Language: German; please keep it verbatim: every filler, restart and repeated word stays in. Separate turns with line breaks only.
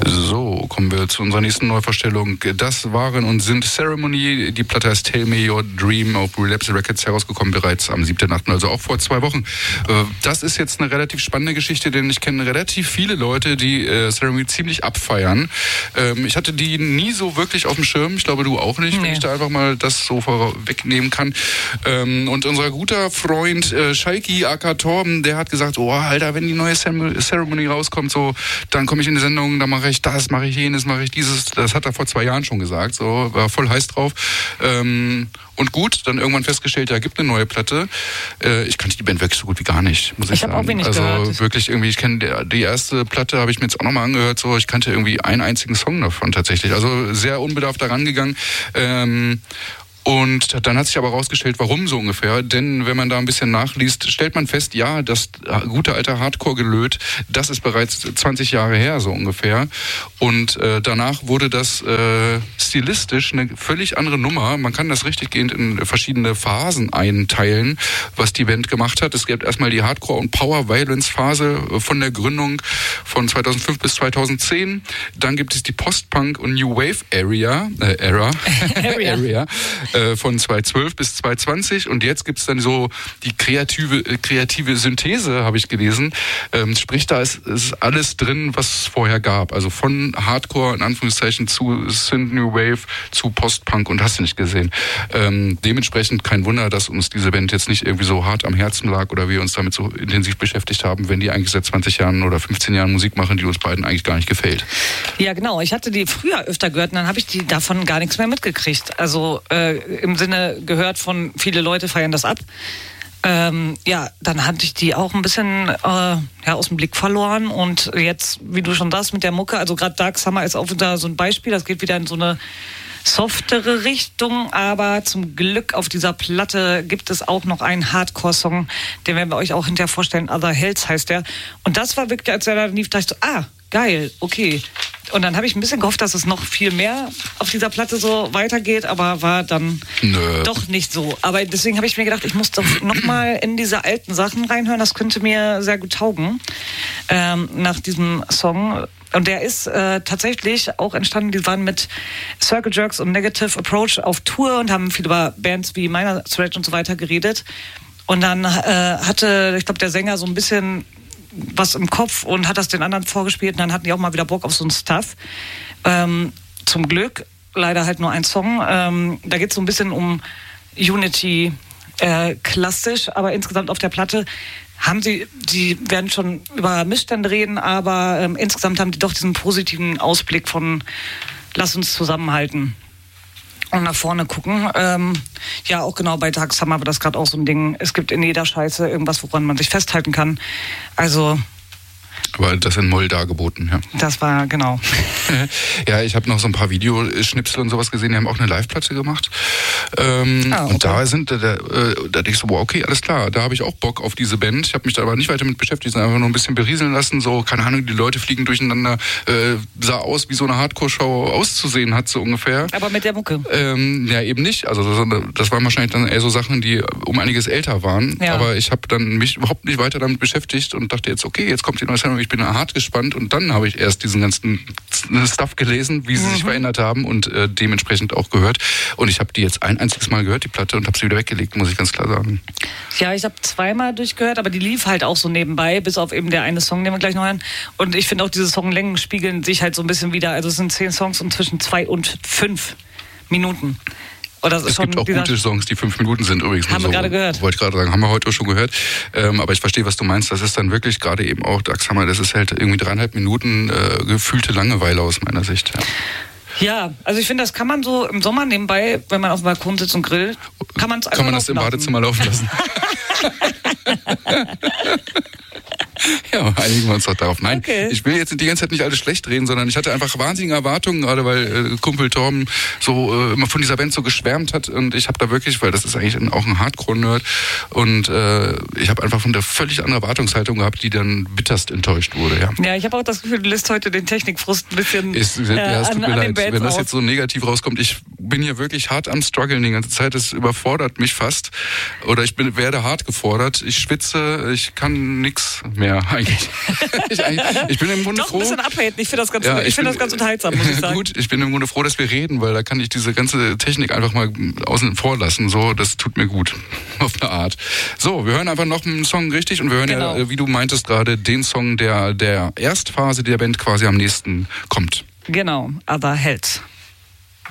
So, kommen wir zu unserer nächsten Neuvorstellung. Das waren und sind Ceremony. Die Platte heißt Tell Me Your Dream auf Relapse Records, herausgekommen bereits am siebten achten, also auch vor zwei Wochen. Das ist jetzt eine relativ spannende Geschichte, denn ich kenne relativ viele Leute, die Ceremony ziemlich abfeiern. Ich hatte die nie so wirklich auf dem Schirm. Ich glaube, du auch nicht, nee. Wenn ich da einfach mal das so vorwegnehmen kann. Und unser guter Freund Schalki aka Torben, der hat gesagt, oh Alter, wenn die neue Ceremony rauskommt, so, dann komme ich in die Sendung, dann mache ich das, mache ich jenes, mache ich dieses. Das hat er vor zwei Jahren schon gesagt, so, war voll heiß drauf. Ähm, und gut, dann irgendwann festgestellt, ja, gibt eine neue Platte. Äh, ich kannte die Band wirklich so gut wie gar nicht, muss ich, ich sagen. Ich habe auch wenig
also
gehört. Also wirklich irgendwie, ich kenne die erste Platte, habe ich mir jetzt auch nochmal angehört, so, ich kannte irgendwie einen einzigen Song davon tatsächlich. Also sehr unbedarft da rangegangen. Ähm, Und dann hat sich aber rausgestellt, warum so ungefähr. Denn wenn man da ein bisschen nachliest, stellt man fest, ja, das gute alte Hardcore-Gelöt, das ist bereits zwanzig Jahre her so ungefähr. Und äh, danach wurde das äh, stilistisch eine völlig andere Nummer. Man kann das richtiggehend in verschiedene Phasen einteilen, was die Band gemacht hat. Es gibt erstmal die Hardcore- und Power-Violence-Phase von der Gründung von zweitausendfünf bis zweitausendzehn. Dann gibt es die Post-Punk- und New Wave-Area, äh, Era,
Area.
Area. Von zweitausendzwölf bis zweitausendzwanzig und jetzt gibt's dann so die kreative kreative Synthese, habe ich gelesen. Ähm, sprich, da ist, ist alles drin, was es vorher gab. Also von Hardcore in Anführungszeichen zu Synth New Wave zu Post-Punk und hast du nicht gesehen. Ähm, dementsprechend kein Wunder, dass uns diese Band jetzt nicht irgendwie so hart am Herzen lag oder wir uns damit so intensiv beschäftigt haben, wenn die eigentlich seit zwanzig Jahren oder fünfzehn Jahren Musik machen, die uns beiden eigentlich gar nicht gefällt.
Ja, genau. Ich hatte die früher öfter gehört und dann habe ich die davon gar nichts mehr mitgekriegt. Also äh, im Sinne gehört von, viele Leute feiern das ab. Ähm, ja, dann hatte ich die auch ein bisschen äh, ja, aus dem Blick verloren und jetzt, wie du schon sagst, mit der Mucke, also gerade Dark Summer ist auch wieder so ein Beispiel, das geht wieder in so eine softere Richtung, aber zum Glück auf dieser Platte gibt es auch noch einen Hardcore-Song, den werden wir euch auch hinterher vorstellen, Other Hells heißt der. Und das war wirklich, als er da lief, dachte ich so, ah, geil, okay. Und dann habe ich ein bisschen gehofft, dass es noch viel mehr auf dieser Platte so weitergeht, aber war dann Nö. doch nicht so. Aber deswegen habe ich mir gedacht, ich muss doch noch mal in diese alten Sachen reinhören, das könnte mir sehr gut taugen ähm, nach diesem Song. Und der ist äh, tatsächlich auch entstanden, die waren mit Circle Jerks und Negative Approach auf Tour und haben viel über Bands wie Minor Threat und so weiter geredet. Und dann äh, hatte, ich glaube, der Sänger so ein bisschen was im Kopf und hat das den anderen vorgespielt und dann hatten die auch mal wieder Bock auf so ein Stuff. Ähm, zum Glück, leider halt nur ein Song. Ähm, da geht es so ein bisschen um Unity äh, klassisch, aber insgesamt auf der Platte haben sie, die werden schon über Missstände reden, aber ähm, insgesamt haben die doch diesen positiven Ausblick von lass uns zusammenhalten und nach vorne gucken. Ähm, ja, auch genau bei Dark Summer war das gerade auch so ein Ding. Es gibt in jeder Scheiße irgendwas, woran man sich festhalten kann. Also
aber das in Moll dargeboten, ja.
Das war, genau.
Ja, ich habe noch so ein paar Videoschnipsel und sowas gesehen, die haben auch eine Live-Platte gemacht. Ähm, ah, okay. Und da sind, da, da, da dachte ich so, wow, okay, alles klar, da habe ich auch Bock auf diese Band. Ich habe mich da aber nicht weiter mit beschäftigt, sondern einfach nur ein bisschen berieseln lassen, so, keine Ahnung, die Leute fliegen durcheinander, äh, sah aus, wie so eine Hardcore-Show auszusehen hat, so ungefähr.
Aber mit der Mucke?
Ähm, ja, eben nicht. Also das, das waren wahrscheinlich dann eher so Sachen, die um einiges älter waren. Ja. Aber ich habe dann mich überhaupt nicht weiter damit beschäftigt und dachte jetzt, okay, jetzt kommt die neue Sendung, ich bin hart gespannt und dann habe ich erst diesen ganzen Stuff gelesen, wie sie mhm. sich verändert haben und äh, dementsprechend auch gehört. Und ich habe die jetzt ein einziges Mal gehört, die Platte, und habe sie wieder weggelegt, muss ich ganz klar sagen.
Ja, ich habe zweimal durchgehört, aber die lief halt auch so nebenbei, bis auf eben der eine Song, den wir gleich noch hören. Und ich finde auch, diese Songlängen spiegeln sich halt so ein bisschen wieder. Also es sind zehn Songs und zwischen zwei und fünf Minuten. Oder
es gibt auch gute Songs, die fünf Minuten sind übrigens.
Haben wir so, gerade gehört.
Wollte gerade sagen, haben wir heute auch schon gehört. Ähm, aber ich verstehe, was du meinst. Das ist dann wirklich gerade eben auch, Dark Summer, das ist halt irgendwie dreieinhalb Minuten äh, gefühlte Langeweile aus meiner Sicht. Ja,
ja, also ich finde, das kann man so im Sommer nebenbei, wenn man auf dem Balkon sitzt und grillt, kann, man's
kann man das im Badezimmer laufen lassen. Ja, einigen wir uns doch darauf. Nein, okay. Ich will jetzt die ganze Zeit nicht alles schlecht reden, sondern ich hatte einfach wahnsinnige Erwartungen, gerade weil äh, Kumpel Torben so äh, immer von dieser Band so geschwärmt hat und ich habe da wirklich, weil das ist eigentlich auch ein Hardcore-Nerd und äh, ich habe einfach von der völlig andere Erwartungshaltung gehabt, die dann bitterst enttäuscht wurde. Ja,
ja, ich habe auch das Gefühl, du lässt heute den Technikfrust ein bisschen
ist, äh, ja, es tut mir leid, wenn das jetzt so negativ rauskommt. Ich bin hier wirklich hart am struggeln die ganze Zeit, es überfordert mich fast oder ich bin, werde hart gefordert, ich schwitze, ich kann nichts mehr. Ja, eigentlich. ich, ich bin im Grunde
Doch,
froh.
Doch, ein bisschen abhaten. Ich finde das, ganz,
ja,
ich
ich
find
bin,
das ganz unterhaltsam, muss ich sagen.
Gut, ich bin im Grunde froh, dass wir reden, weil da kann ich diese ganze Technik einfach mal außen vor lassen. So, das tut mir gut. Auf eine Art. So, wir hören einfach noch einen Song richtig und wir hören genau. ja, wie du meintest gerade, den Song, der der Erstphase der Band quasi am nächsten kommt.
Genau, Other Hells.